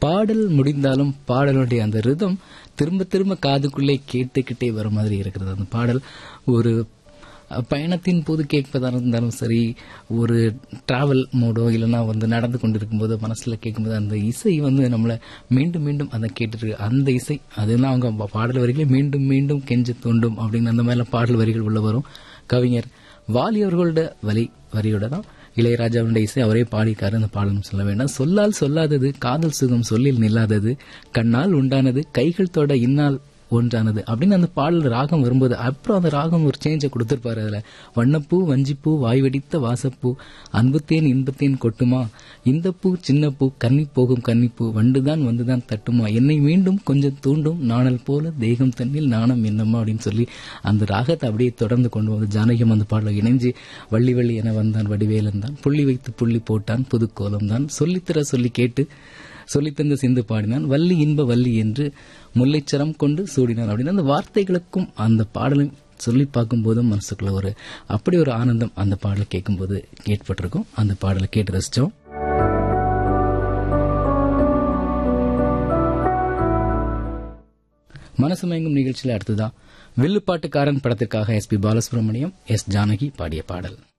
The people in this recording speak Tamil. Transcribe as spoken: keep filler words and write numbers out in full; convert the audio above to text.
பாடல் முடிந்தாலும் பாடலுடைய அந்த ரிதம் திரும்ப திரும்ப காதுக்குள்ளே கேட்டுக்கிட்டே வர மாதிரி இருக்கிறது. அந்த பாடல் ஒரு பயணத்தின் போது கேட்பதாக இருந்தாலும் சரி, ஒரு டிராவல் மோடோ இல்லைன்னா வந்து நடந்து கொண்டிருக்கும் போது மனசுல கேட்கும்போது அந்த இசை வந்து நம்மளை மீண்டும் மீண்டும் அதை கேட்டுட்டு அந்த இசை அதெல்லாம் அவங்க பாடல் வரிகளே மீண்டும் மீண்டும் கெஞ்சு தூண்டும் அப்படின்னு அந்த மாதிரிலாம் பாடல் வரிகள் உள்ள வரும். கவிஞர் வாலி அவர்களோட வரி வரியோட தான் இளையராஜாவுடைய இசை அவரே பாடிக்காரு. அந்த பாடலும் சொல்ல வேண்டாம். சொல்லால் சொல்லாதது காதல் சுகம் சொல்லில் நில்லாதது, கண்ணால் உண்டானது கைகள் தொட இன்னால் ஒன்றானது அப்படின்னு அந்த பாடல் ராகம் வரும்போது அப்புறம் அந்த ராகம் ஒரு சேஞ்சை கொடுத்திருப்பாரு. அதுல வண்ணப்பூ வஞ்சிப்பூ வாய் வெடித்த வாசப்பூ அன்புத்தேன் இன்பத்தேன் கொட்டுமா, இந்த பூ சின்ன பூ கன்னி போகும் கன்னிப்பூ வண்டுதான் வந்துதான் தட்டுமா, என்னை மீண்டும் கொஞ்சம் தூண்டும் நாணல் போல தேகம் தண்ணில் நாணம் என்னம்மா அப்படின்னு சொல்லி அந்த ராகத்தை அப்படியே தொடர்ந்து கொண்டு வந்து ஜானகியம் அந்த பாடலை இணைஞ்சு வள்ளி வள்ளி என வந்தான் வடிவேலன் தான் புள்ளி வைத்து புள்ளி போட்டான் புதுக்கோலம் தான் சொல்லித்தர சொல்லி கேட்டு சொல்லித்தந்த சிந்து பாடினான் வள்ளி இன்ப வள்ளி என்று முல்லைச்சரம் கொண்டு சூடினான் அப்படின்னு அந்த வார்த்தைகளுக்கும் அந்த பாடலும் சொல்லி பார்க்கும் போதும் மனசுக்குள்ள ஒரு அப்படி ஒரு ஆனந்தம் அந்த பாடலை கேட்கும் போது ஏற்பட்டிருக்கும். அந்த பாடலை கேட்டு ரசிச்சோம். மனசு மயங்கும் நிகழ்ச்சியில அடுத்ததான் வில்லுப்பாட்டுக்காரன் படத்திற்காக S B Balasubramaniam S Janaki பாடிய பாடல்.